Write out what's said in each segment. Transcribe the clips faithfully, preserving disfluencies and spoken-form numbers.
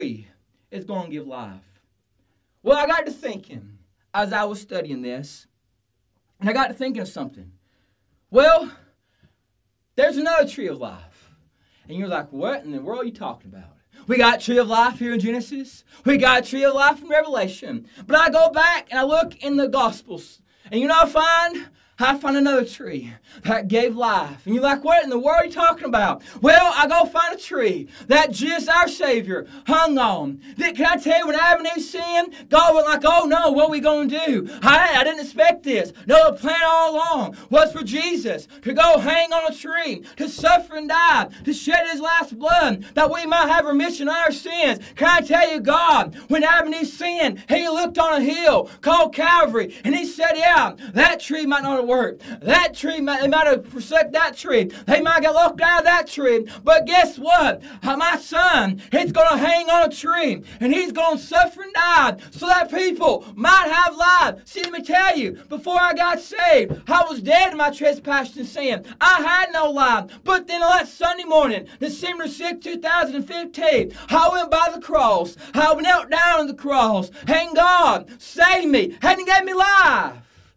tree is going to give life. Well, I got to thinking as I was studying this, and I got to thinking of something. Well, there's another tree of life. And you're like, what in the world are you talking about? We got tree of life here in Genesis. We got tree of life in Revelation. But I go back and I look in the Gospels. And you know what I find? I find another tree that gave life. And you're like, what in the world are you talking about? Well, I go find a tree that Jesus, our Savior, hung on. Can I tell you, when Adam and Eve sinned, God was like, oh no, what are we going to do? I, I didn't expect this. No, the plan all along was for Jesus to go hang on a tree, to suffer and die, to shed His last blood, that we might have remission of our sins. Can I tell you, God, when Adam and Eve sinned, He looked on a hill called Calvary, and He said, yeah, that tree might not have worked. That tree, they might have forsaken that tree. They might get locked out of that tree. But guess what? My son, he's going to hang on a tree. And he's going to suffer and die so that people might have life. See, let me tell you, before I got saved, I was dead in my trespass and sin. I had no life. But then on that Sunday morning, December sixth, two thousand fifteen, I went by the cross. I knelt down on the cross. And God saved me. And He gave me life.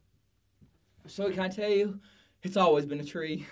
So can I tell you, it's always been a tree.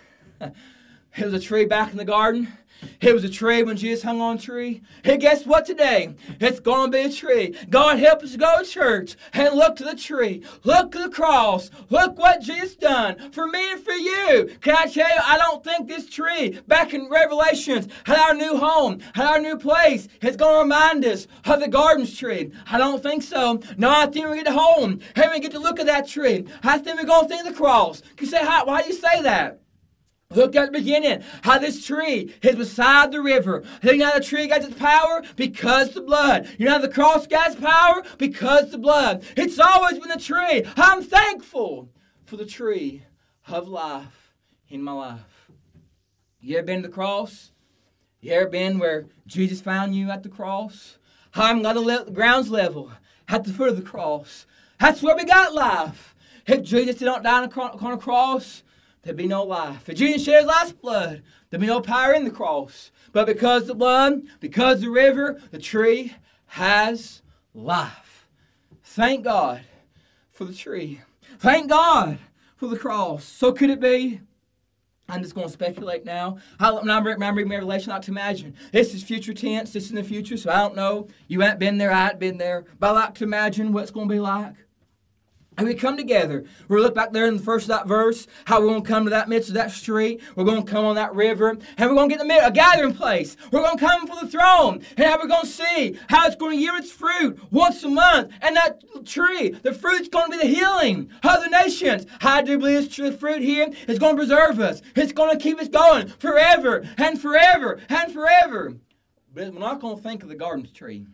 It was a tree back in the garden. It was a tree when Jesus hung on a tree. And guess what today? It's going to be a tree. God help us to go to church and look to the tree. Look to the cross. Look what Jesus done for me and for you. Can I tell you, I don't think this tree back in Revelations had our new home, had our new place. It's going to remind us of the garden's tree. I don't think so. No, I think we get to home and we get to look at that tree. I think we're going to think of the cross. Can you say, how, why do you say that? Look at the beginning, how this tree is beside the river. You know how the tree got its power? Because the blood. You know how the cross got its power? Because the blood. It's always been the tree. I'm thankful for the tree of life in my life. You ever been to the cross? You ever been where Jesus found you at the cross? I'm at the ground's level, at the foot of the cross. That's where we got life. If Jesus did not die on a cross, there'd be no life. If Jesus shed His last blood, there'd be no power in the cross. But because the blood, because the river, the tree has life. Thank God for the tree. Thank God for the cross. So could it be? I'm just going to speculate now. I'm reading Revelation, I like to imagine. This is future tense. This is in the future, so I don't know. You ain't been there, I ain't been there. But I like to imagine what it's going to be like. And we come together. We look back there in the first of that verse, how we're going to come to that midst of that street. We're going to come on that river. And we're going to get in the middle, a gathering place. We're going to come for the throne. And how we're going to see how it's going to yield its fruit once a month. And that tree, the fruit's going to be the healing of the nations. I do believe this fruit here is going to preserve us. It's going to keep us going forever and forever and forever. But we're not going to think of the garden tree.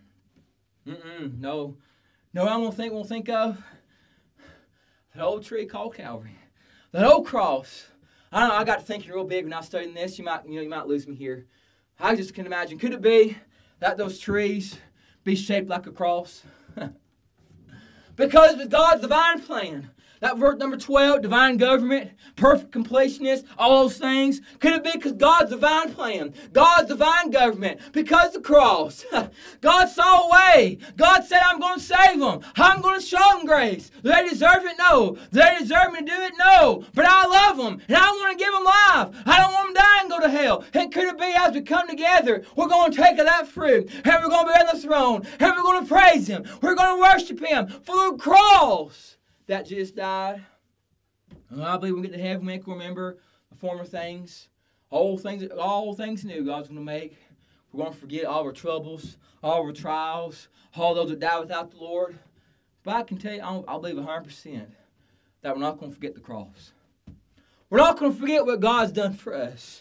Mm-mm, no. No, I'm going to think, we'll think of that old tree called Calvary. That old cross. I don't know, I got to thinking real big when I was studying this. You might, you know, you might lose me here. I just can imagine, could it be that those trees be shaped like a cross? Because with God's divine plan, that verse number twelve, divine government, perfect completionist, all those things. Could it be because God's divine plan, God's divine government, because the cross, God saw a way. God said, I'm going to save them. I'm going to show them grace. Do they deserve it? No. Do they deserve me to do it? No. But I love them, and I want to give them life. I don't want them to die and go to hell. And could it be as we come together, we're going to take of that fruit, and we're going to be on the throne, and we're going to praise Him. We're going to worship Him for the cross that just died. And I believe when we get to heaven, we can remember the former things. All things, all things new God's going to make. We're going to forget all our troubles, all our trials, all those that die without the Lord. But I can tell you, I believe one hundred percent that we're not going to forget the cross. We're not going to forget what God's done for us.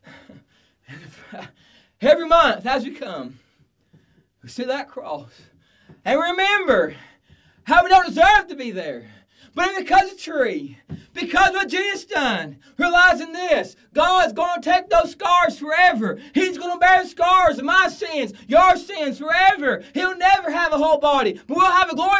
Every month as we come, we see that cross. And remember how we don't deserve to be there. But because of the tree, because what Jesus done, realizing this, God's going to take those scars forever. He's going to bear the scars of my sins, your sins forever. He'll never have a whole body, but we'll have a glorified